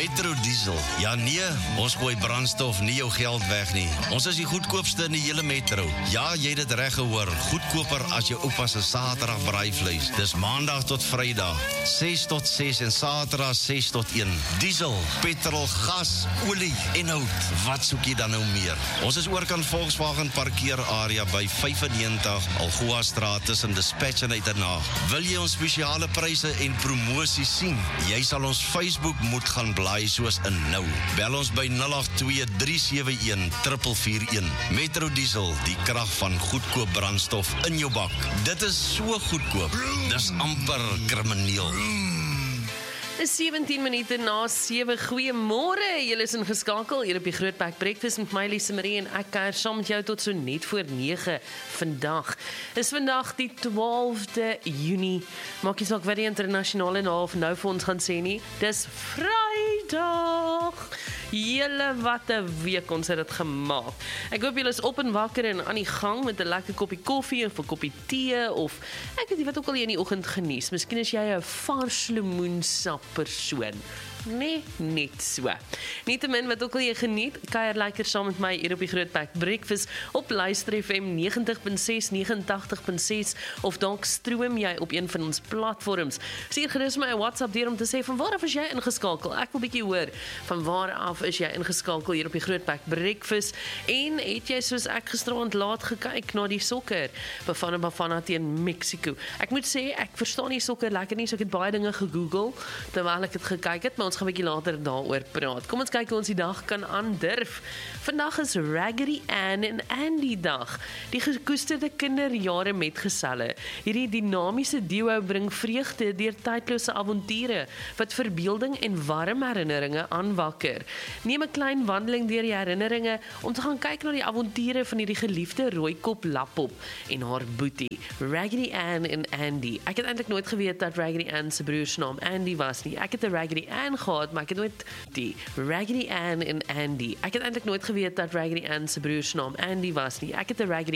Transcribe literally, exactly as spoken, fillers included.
Metro Diesel. Ja nee, ons gooi brandstof nie jou geld weg nie. Ons is die goedkoopste in die hele metro. Ja, jy het dit reg gehoor. Goedkoper as jou oupa se Saterdag braaivleis. Dis Maandag tot Vrydag, ses tot ses en Saterdag ses tot een. Diesel, petrol, gas, olie en hout. Wat soek jy dan nou meer? Ons is oorkant Volkswagen parkeerarea by vyfennegentig Algoa Straat tussen Dispatch en Uitenhaag. Wil jy ons spesiale pryse en promosie sien? Jy sal ons Facebook moet gaan blaai soos in nou. Bel ons by nul agt twee drie sewe een vier vier een. Metro Diesel, die krag van goedkoop brandstof in jou bak. Dit is so goedkoop. Dis amper krimineel. Is sewentien minute na sewe. Goeiemôre. Julle is ingeskakel hier op die Grootbek Breakfast met my Lise Marie en ek kuier saam met jou tot so net voor nege vandag. Is vandag die twaalfde Junie. Maak nie saak wat die internasionale naam nou vir ons gaan sê nie. Dis Vrydag. Julle wat 'n week ons het dit gemaak. Ek hoop julle is op en wakker en aan die gang met 'n lekker koppie koffie of 'n koppie tee of ek weet nie wat ook al jy in die oggend genies. Miskien is jy 'n vars lemoensap persoon. Nee, net so. Nietemin wat ook al jy geniet, kuier lekker saam met my hier op die Grootbek Breakfast op Luister F M negentig punt ses, negentig punt ses of dalk stroom jy op een van ons platforms. Stuur gerus my 'n WhatsApp deur om te sê van waar af is jy ingeskakel? Ek wil bietjie hoor van waar af is jy ingeskakel hier op die Grootbek Breakfast en het jy soos ek gisterand laat gekyk na die sokker Bafana Bafana teen Mexico. Ek moet sê ek verstaan die sokker lekker nie, so ek het baie dinge gegoogel terwyl ek dit gekyk het, maar ons gaan 'n bietjie later daaroor praat. Kom ons kyk hoe ons die dag kan aandurf. Vandag is Raggedy Ann en Andy dag, die gekoesterde kinderjare metgeselle. Hierdie dinamiese duo bring vreugde deur tydlose avonture wat verbeelding en warm herinneringe aanwakker. Neem 'n klein wandeling deur die herinneringe om te gaan kyk na die avonture van hierdie geliefde rooikop lappop en haar boetie, Raggedy Ann en Andy. Ek het eintlik nooit geweet dat Raggedy Ann se broer se naam Andy was nie. Ek het 'n Raggedy Ann gehad, maar ek het nooit die Raggedy Ann en Andy. Ek het eintlik nooit geweet dat Raggedy Ann se broer se naam Andy was nie. Ek het 'n Raggedy